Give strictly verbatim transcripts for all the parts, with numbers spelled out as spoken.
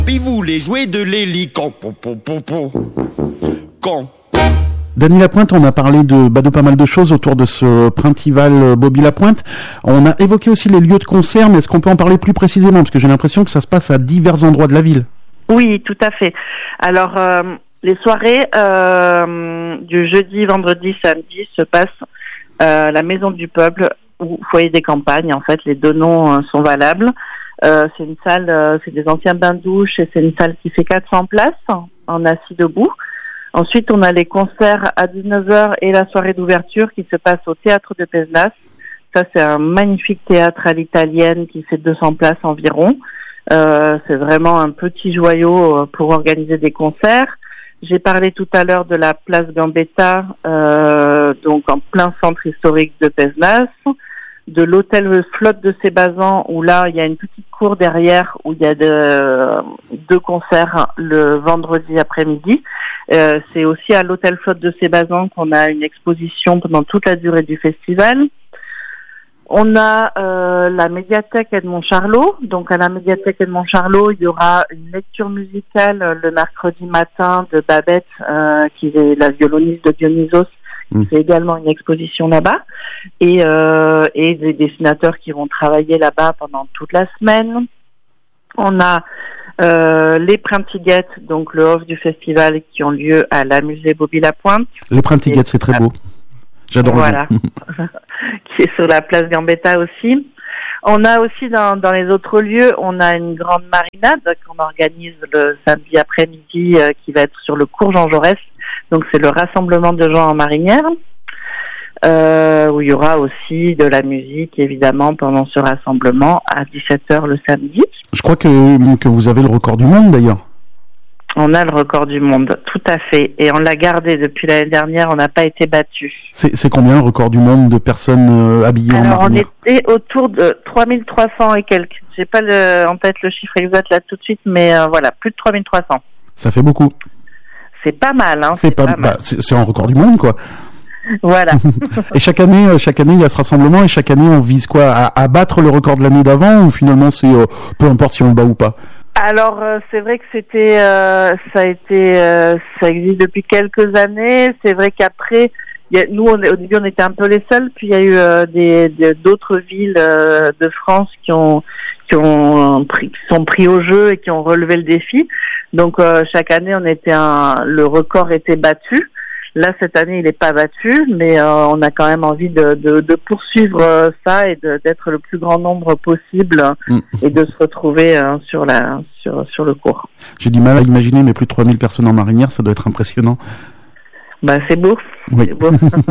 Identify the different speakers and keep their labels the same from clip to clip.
Speaker 1: Puis vous les jouez de l'hélicon. Quand
Speaker 2: Dany Lapointe, on a parlé de, bah, de pas mal de choses autour de ce Printival Bobby Lapointe. On a évoqué aussi les lieux de concert, mais est-ce qu'on peut en parler plus précisément? Parce que j'ai l'impression que ça se passe à divers endroits de la ville.
Speaker 3: Oui, tout à fait. Alors, euh, les soirées euh, du jeudi, vendredi, samedi se passent euh, à la Maison du Peuple ou Foyer des Campagnes. En fait, les deux noms euh, sont valables. Euh, c'est une salle, euh, c'est des anciens bains-douches et c'est une salle qui fait quatre cents places en assis debout. Ensuite, on a les concerts à dix-neuf heures et la soirée d'ouverture qui se passe au Théâtre de Pézenas. Ça, c'est un magnifique théâtre à l'italienne qui fait deux cents places environ. Euh, c'est vraiment un petit joyau pour organiser des concerts. J'ai parlé tout à l'heure de la place Gambetta, euh, donc en plein centre historique de Pézenas, de l'hôtel Flotte de Sébazan, où là, il y a une petite cour derrière où il y a de, deux concerts le vendredi après-midi. Euh, c'est aussi à l'hôtel Flotte de Sébazan qu'on a une exposition pendant toute la durée du festival. On a euh, la médiathèque Edmond Charlot. Donc à la médiathèque Edmond Charlot, il y aura une lecture musicale le mercredi matin de Babette, euh, qui est la violoniste de Dionysos. Mmh. C'est également une exposition là-bas. Et, euh, et des dessinateurs qui vont travailler là-bas pendant toute la semaine. On a euh, les Printighettes, donc le off du festival, qui ont lieu à la musée Bobby Lapointe.
Speaker 2: Les Printighettes, c'est très beau. J'adore.
Speaker 3: Voilà. Qui est sur la place Gambetta aussi. On a aussi dans, dans les autres lieux, on a une grande marinade qu'on organise le samedi après-midi euh, qui va être sur le cours Jean Jaurès. Donc c'est le rassemblement de gens en marinière, euh, où il y aura aussi de la musique évidemment pendant ce rassemblement à dix-sept heures le samedi.
Speaker 2: Je crois que, que vous avez le record du monde d'ailleurs.
Speaker 3: On a le record du monde, tout à fait. Et on l'a gardé depuis l'année dernière, on n'a pas été battu.
Speaker 2: C'est, c'est combien le record du monde de personnes euh, habillées
Speaker 3: Alors,
Speaker 2: en marinière?
Speaker 3: On était autour de trois mille trois cents et quelques. J'ai pas le, en tête le chiffre exact là tout de suite, mais euh, voilà, plus de trois mille trois cents.
Speaker 2: Ça fait beaucoup.
Speaker 3: C'est pas mal, hein.
Speaker 2: C'est, c'est pas, pas mal. Bah, c'est, c'est un record du monde, quoi.
Speaker 3: Voilà.
Speaker 2: Et chaque année, chaque année, il y a ce rassemblement et chaque année, on vise quoi? À, à battre le record de l'année d'avant ou finalement c'est euh, peu importe si on le bat ou pas?
Speaker 3: Alors euh, c'est vrai que c'était, euh, ça a été, euh, ça existe depuis quelques années. C'est vrai qu'après, y a, nous on, au début on était un peu les seuls, puis il y a eu euh, des, des d'autres villes euh, de France qui ont qui ont pris, qui sont pris au jeu et qui ont relevé le défi. Donc euh, chaque année on était un, le record était battu. Là cette année il n'est pas battu, mais euh, on a quand même envie de, de, de poursuivre euh, ça et de, d'être le plus grand nombre possible mmh. et de se retrouver euh, sur la sur sur le cours.
Speaker 2: J'ai du mal à imaginer, mais plus de trois mille personnes en marinière, ça doit être impressionnant.
Speaker 3: Bah c'est beau.
Speaker 2: Oui.
Speaker 3: C'est beau.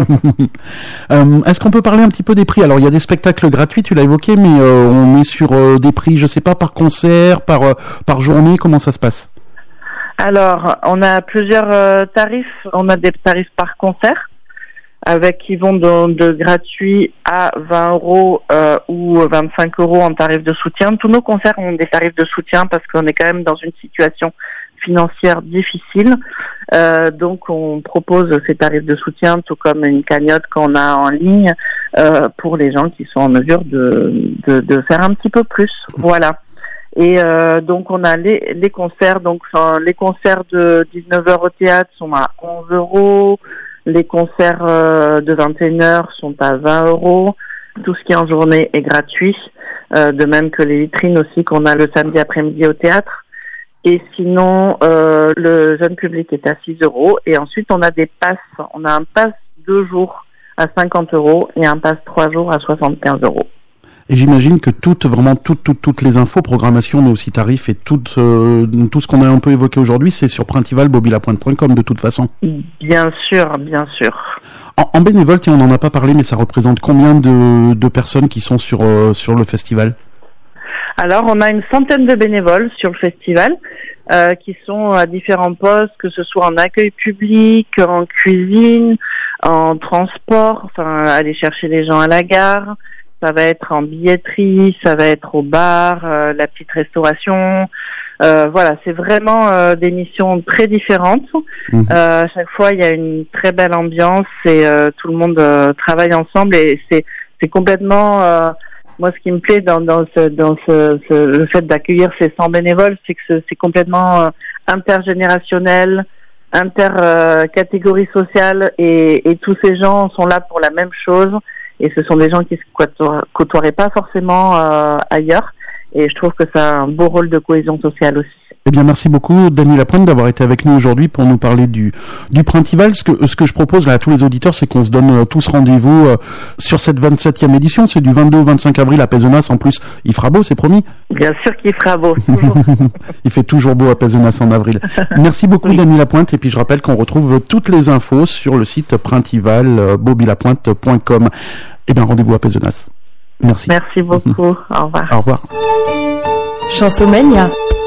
Speaker 2: euh, est-ce qu'on peut parler un petit peu des prix? Alors il y a des spectacles gratuits, tu l'as évoqué, mais euh, on est sur euh, des prix, je sais pas, par concert, par euh, par journée, comment ça se passe?
Speaker 3: Alors, on a plusieurs euh, tarifs. On a des tarifs par concert, avec qui vont de, de gratuit à vingt euros euh, ou vingt-cinq euros en tarif de soutien. Tous nos concerts ont des tarifs de soutien parce qu'on est quand même dans une situation financière difficile. Euh, donc, on propose ces tarifs de soutien, tout comme une cagnotte qu'on a en ligne euh, pour les gens qui sont en mesure de, de, de faire un petit peu plus. Voilà. Et euh, donc on a les, les concerts, donc enfin, les concerts de dix-neuf heures au théâtre sont à onze euros, les concerts euh, de vingt et une heures sont à vingt euros, tout ce qui est en journée est gratuit, euh, de même que les vitrines aussi qu'on a le samedi après-midi au théâtre. Et sinon euh, le jeune public est à six euros et ensuite on a des passes, on a un pass deux jours à cinquante euros et un pass trois jours à soixante-quinze euros.
Speaker 2: Et j'imagine que toutes, vraiment toutes, toutes, toutes les infos, programmation, mais aussi tarifs et tout, euh, tout ce qu'on a un peu évoqué aujourd'hui, c'est sur printival bobby lapointe point com de toute façon.
Speaker 3: Bien sûr, bien sûr.
Speaker 2: En, en bénévole, tiens, on n'en a pas parlé, mais ça représente combien de, de personnes qui sont sur, euh, sur le festival?
Speaker 3: Alors, on a une centaine de bénévoles sur le festival, euh, qui sont à différents postes, que ce soit en accueil public, en cuisine, en transport, enfin, aller chercher les gens à la gare. Ça va être en billetterie, ça va être au bar, euh, la petite restauration. Euh, voilà, c'est vraiment euh, des missions très différentes. Mmh. Euh, à chaque fois, il y a une très belle ambiance et euh, tout le monde euh, travaille ensemble et c'est c'est complètement. Euh, moi, ce qui me plaît dans, dans, ce, dans ce, ce, le fait d'accueillir ces cent bénévoles, c'est que c'est, c'est complètement euh, intergénérationnel, inter-catégorie euh, sociale, et, et tous ces gens sont là pour la même chose, et ce sont des gens qui se côtoieraient, côtoieraient pas forcément euh, ailleurs, et je trouve que ça a un beau rôle de cohésion sociale aussi.
Speaker 2: Eh bien, merci beaucoup, Dany Lapointe, d'avoir été avec nous aujourd'hui pour nous parler du, du Printival. Ce que, ce que je propose là à tous les auditeurs, c'est qu'on se donne euh, tous rendez-vous euh, sur cette vingt-septième édition. C'est du vingt-deux au vingt-cinq avril à Pézenas. En plus, il fera beau, c'est promis.
Speaker 3: Bien sûr qu'il fera beau.
Speaker 2: Il fait toujours beau à Pézenas en avril. Merci beaucoup, oui. Dany Lapointe. Et puis, je rappelle qu'on retrouve toutes les infos sur le site printival euh, bobilapointe point com. Eh bien, rendez-vous à Pézenas. Merci.
Speaker 3: Merci beaucoup. Au revoir.
Speaker 2: Au revoir.
Speaker 4: Chansomania.